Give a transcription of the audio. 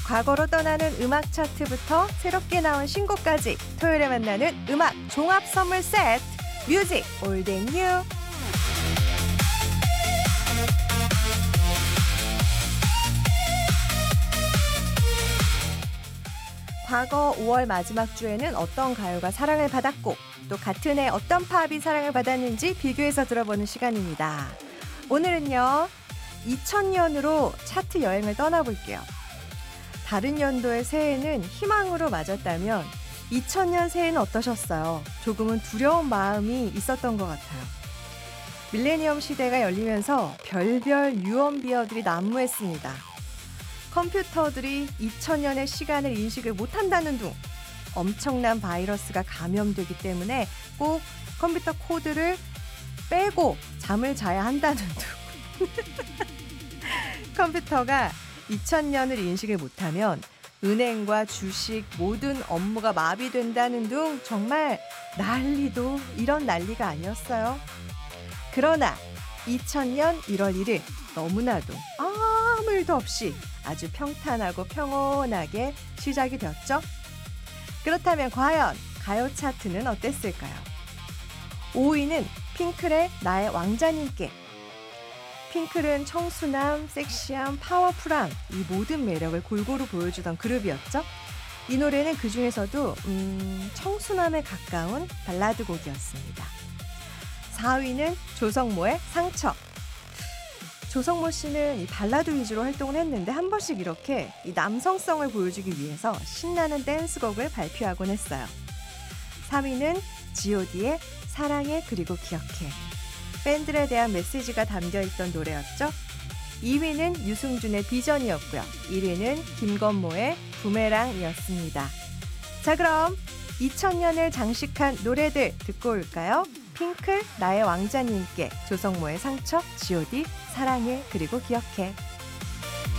과거로 떠나는 음악 차트부터 새롭게 나온 신곡까지 토요일에 만나는 음악 종합 선물 세트 뮤직 올드 앤 뉴. 과거 5월 마지막 주에는 어떤 가요가 사랑을 받았고 또 같은 해 어떤 팝이 사랑을 받았는지 비교해서 들어보는 시간입니다. 오늘은요 2000년으로 차트 여행을 떠나볼게요. 다른 연도의 새해는 희망으로 맞았다면 2000년 새해는 어떠셨어요? 조금은 두려운 마음이 있었던 것 같아요. 밀레니엄 시대가 열리면서 별별 유언비어들이 난무했습니다. 컴퓨터들이 2000년의 시간을 인식을 못한다는 둥, 엄청난 바이러스가 감염되기 때문에 꼭 컴퓨터 코드를 빼고 잠을 자야 한다는 둥. 컴퓨터가 2000년을 인식을 못하면 은행과 주식 모든 업무가 마비된다는 둥 정말 난리도 이런 난리가 아니었어요. 그러나 2000년 1월 1일 너무나도 아무 일도 없이 아주 평탄하고 평온하게 시작이 되었죠. 그렇다면 과연 가요 차트는 어땠을까요? 5위는 핑클의 나의 왕자님께. 핑클은 청순함, 섹시함, 파워풀함 이 모든 매력을 골고루 보여주던 그룹이었죠. 이 노래는 그중에서도 청순함에 가까운 발라드 곡이었습니다. 4위는 조성모의 상처. 조성모 씨는 이 발라드 위주로 활동을 했는데 한 번씩 이렇게 이 남성성을 보여주기 위해서 신나는 댄스곡을 발표하곤 했어요. 3위는 god의 사랑해 그리고 기억해. 팬들에 대한 메시지가 담겨있던 노래였죠. 2위는 유승준의 비전이었고요. 1위는 김건모의 부메랑이었습니다. 자, 그럼 2000년을 장식한 노래들 듣고 올까요? 핑클 나의 왕자님께, 조성모의 상처, god 사랑해 그리고 기억해.